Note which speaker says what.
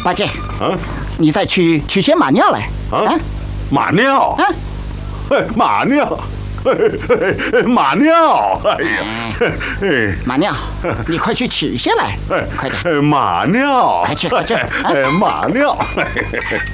Speaker 1: 八戒，
Speaker 2: 啊，
Speaker 1: 你再取些马尿来
Speaker 2: 啊，马尿
Speaker 1: 啊！
Speaker 2: 马尿，马尿！哎呀，
Speaker 1: 马尿，你快去取些来，快点！
Speaker 2: 马尿，
Speaker 1: 快去！
Speaker 2: 马尿。